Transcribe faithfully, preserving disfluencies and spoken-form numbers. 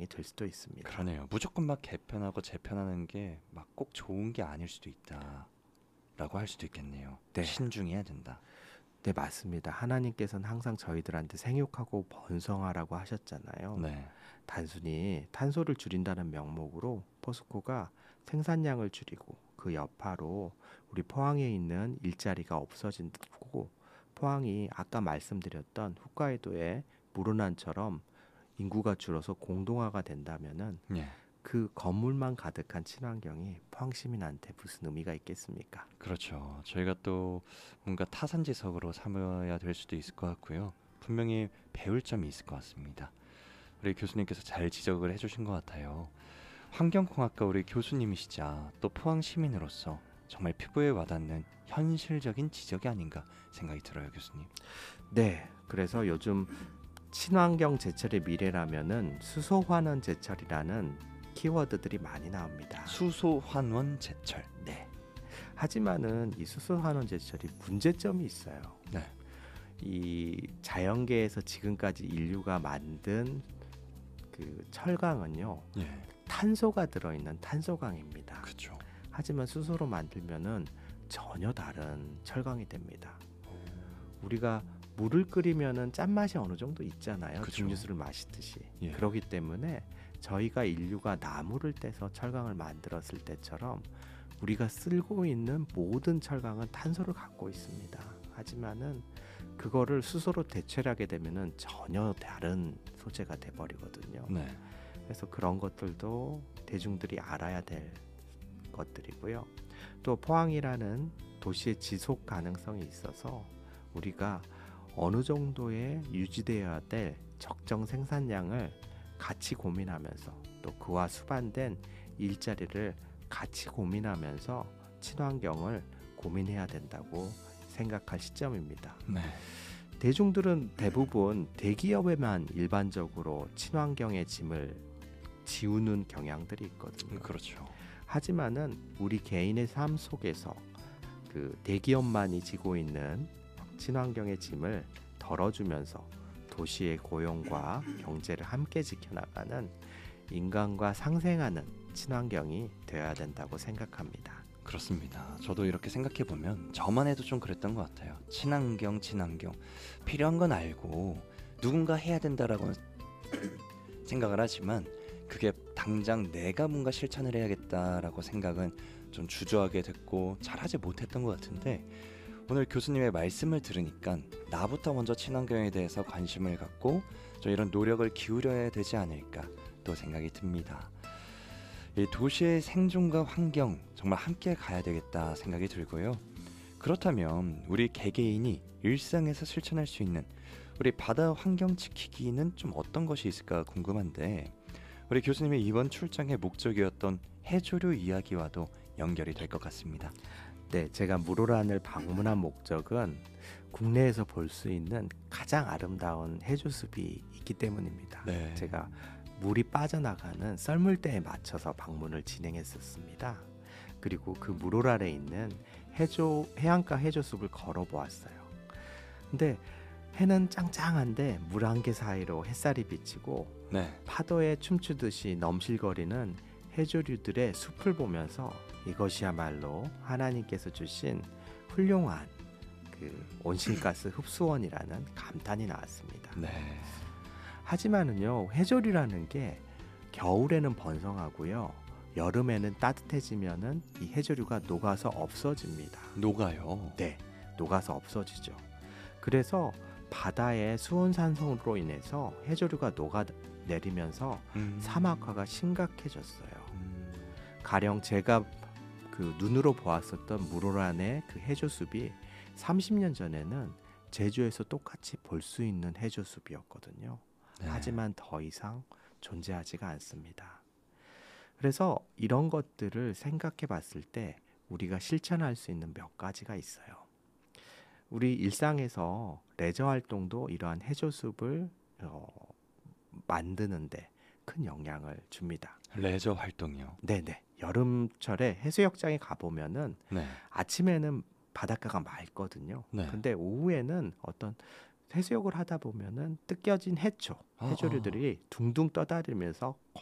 될 수도 있습니다. 그러네요. 무조건 막 개편하고 재편하는 게 막 꼭 좋은 게 아닐 수도 있다라고 할 수도 있겠네요. 네. 신중해야 된다. 네, 맞습니다. 하나님께서는 항상 저희들한테 생육하고 번성하라고 하셨잖아요. 네. 단순히 탄소를 줄인다는 명목으로 포스코가 생산량을 줄이고 그 여파로 우리 포항에 있는 일자리가 없어진다고, 포항이 아까 말씀드렸던 홋카이도의 무르난처럼 인구가 줄어서 공동화가 된다면은 예. 그 건물만 가득한 친환경이 포항 시민한테 무슨 의미가 있겠습니까? 그렇죠. 저희가 또 뭔가 타산지석으로 삼아야 될 수도 있을 것 같고요. 분명히 배울 점이 있을 것 같습니다. 우리 교수님께서 잘 지적을 해주신 것 같아요. 환경공학과 우리 교수님이시자 또 포항 시민으로서 정말 피부에 와닿는 현실적인 지적이 아닌가 생각이 들어요, 교수님. 네, 그래서 요즘 친환경 제철의 미래라면은 수소환원 제철이라는 키워드들이 많이 나옵니다. 수소환원 제철. 네. 하지만은 이 수소환원 제철이 문제점이 있어요. 네. 이 자연계에서 지금까지 인류가 만든 그 철강은요, 예. 탄소가 들어있는 탄소강입니다. 그렇죠. 하지만 수소로 만들면은 전혀 다른 철강이 됩니다. 우리가 물을 끓이면은 짠맛이 어느 정도 있잖아요. 그쵸. 증류수를 마시듯이. 예. 그렇기 때문에 저희가 인류가 나무를 떼서 철강을 만들었을 때처럼 우리가 쓰고 있는 모든 철강은 탄소를 갖고 있습니다. 하지만은 그거를 수소로 대체하게 되면은 전혀 다른 소재가 돼버리거든요. 네. 그래서 그런 것들도 대중들이 알아야 될 것들이고요. 또 포항이라는 도시의 지속 가능성이 있어서 우리가 어느 정도의 유지되어야 될 적정 생산량을 같이 고민하면서 또 그와 수반된 일자리를 같이 고민하면서 친환경을 고민해야 된다고 생각할 시점입니다. 네. 대중들은 대부분 대기업에만 일반적으로 친환경의 짐을 지우는 경향들이 있거든요. 그렇죠. 하지만은 우리 개인의 삶 속에서 그 대기업만이 지고 있는 친환경의 짐을 덜어주면서 도시의 고용과 경제를 함께 지켜나가는 인간과 상생하는 친환경이 되어야 된다고 생각합니다. 그렇습니다. 저도 이렇게 생각해 보면 저만 해도 좀 그랬던 것 같아요. 친환경, 친환경 필요한 건 알고 누군가 해야 된다라고 생각을 하지만 그게 당장 내가 뭔가 실천을 해야겠다라고 생각은 좀 주저하게 됐고 잘하지 못했던 것 같은데 오늘 교수님의 말씀을 들으니까 나부터 먼저 친환경에 대해서 관심을 갖고 좀 이런 노력을 기울여야 되지 않을까 또 생각이 듭니다. 이 도시의 생존과 환경 정말 함께 가야 되겠다 생각이 들고요. 그렇다면 우리 개개인이 일상에서 실천할 수 있는 우리 바다 환경 지키기는 좀 어떤 것이 있을까 궁금한데 우리 교수님의 이번 출장의 목적이었던 해조류 이야기와도 연결이 될 것 같습니다. 네, 제가 무로란을 방문한 목적은 국내에서 볼 수 있는 가장 아름다운 해조숲이 있기 때문입니다. 네. 제가 물이 빠져나가는 썰물대에 맞춰서 방문을 진행했었습니다. 그리고 그 무로란에 있는 해조 해안가 해조숲을 걸어보았어요. 근데 해는 짱짱한데 물 한 개 사이로 햇살이 비치고 네. 파도에 춤추듯이 넘실거리는 해조류들의 숲을 보면서 이것이야말로 하나님께서 주신 훌륭한 그 온실가스 흡수원이라는 감탄이 나왔습니다. 네. 하지만은요, 해조류라는 게 겨울에는 번성하고요, 여름에는 따뜻해지면은 이 해조류가 녹아서 없어집니다. 녹아요. 네, 녹아서 없어지죠. 그래서 바다의 수온상승으로 인해서 해조류가 녹아내리면서 음. 사막화가 심각해졌어요. 음. 가령 제가 그 눈으로 보았었던 무로란의 그 해조숲이 삼십 년 전에는 제주에서 똑같이 볼 수 있는 해조숲이었거든요. 네. 하지만 더 이상 존재하지가 않습니다. 그래서 이런 것들을 생각해 봤을 때 우리가 실천할 수 있는 몇 가지가 있어요. 우리 일상에서 레저 활동도 이러한 해조숲을 어, 만드는데 큰 영향을 줍니다. 레저 활동이요. 네네. 여름철에 해수욕장에 가보면은 네. 아침에는 바닷가가 맑거든요. 네. 근데 오후에는 어떤 해수욕을 하다 보면은 뜯겨진 해초, 아, 해조류들이 둥둥 떠다니면서